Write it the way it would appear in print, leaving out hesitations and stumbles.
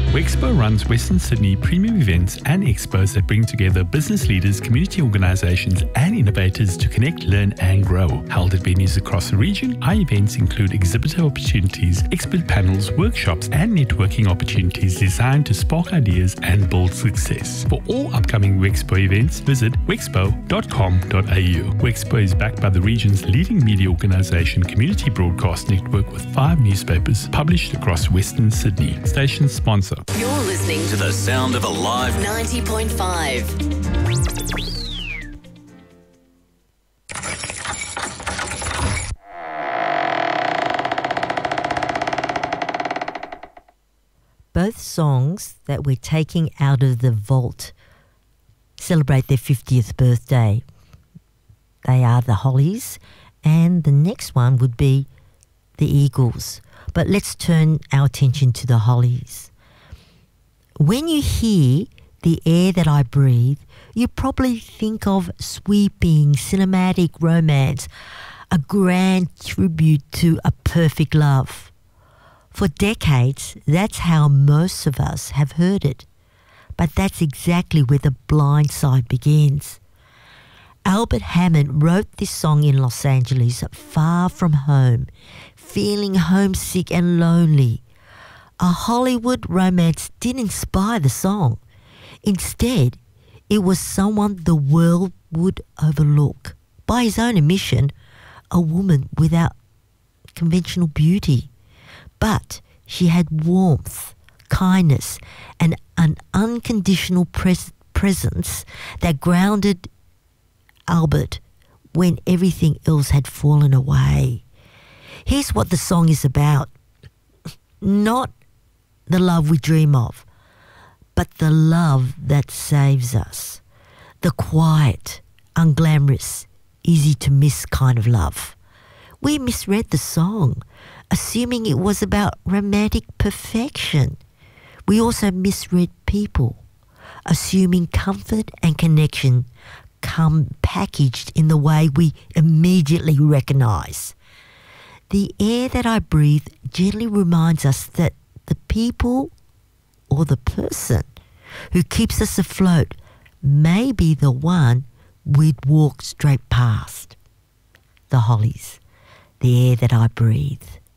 Wexpo runs Western Sydney premium events and expos that bring together business leaders, community organisations and innovators to connect, learn and grow. Held at venues across the region, our events include exhibitor opportunities, expert panels, workshops and networking opportunities designed to spark ideas and build success. For all upcoming Wexpo events, visit wexpo.com.au. Wexpo is backed by the region's leading media organisation, Community Broadcast Network, with 5 newspapers published across Western Sydney. Station sponsor. You're listening To the sound of Alive 90.5. Both songs that we're taking out of the vault celebrate their 50th birthday. They are the Hollies, and the next one would be the Eagles. But let's turn our attention to the Hollies. When you hear The Air That I Breathe, you probably think of sweeping, cinematic romance, a grand tribute to a perfect love. For decades, that's how most of us have heard it. But that's exactly where The Blind Side begins. Albert Hammond wrote this song in Los Angeles, far from home, feeling homesick and lonely. A Hollywood romance didn't inspire the song. Instead, it was someone the world would overlook. By his own admission, a woman without conventional beauty. But she had warmth, kindness, and an unconditional presence that grounded Albert when everything else had fallen away. Here's what the song is about. Not the love we dream of, but the love that saves us. The quiet, unglamorous, easy to miss kind of love. We misread the song, assuming it was about romantic perfection. We also misread people, assuming comfort and connection come packaged in the way we immediately recognise. The air that I breathe gently reminds us that the people or the person who keeps us afloat may be the one we'd walk straight past. The Hollies, The Air That I Breathe.